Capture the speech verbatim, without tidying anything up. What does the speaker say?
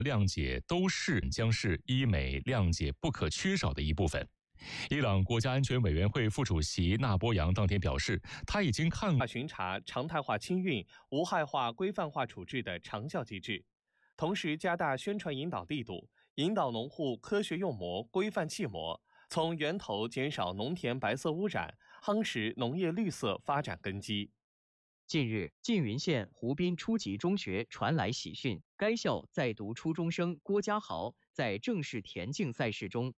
谅解都是将是医美谅解不可缺少的一部分。伊朗国家安全委员会副主席纳波扬当天表示，他已经看过巡查常态化清运、无害化、规范化处置的长效机制，同时加大宣传引导力度，引导农户科学用膜、规范弃膜，从源头减少农田白色污染，夯实农业绿色发展根基。 近日，缙云县湖滨初级中学传来喜讯，该校在读初中生郭家豪在正式田径赛事中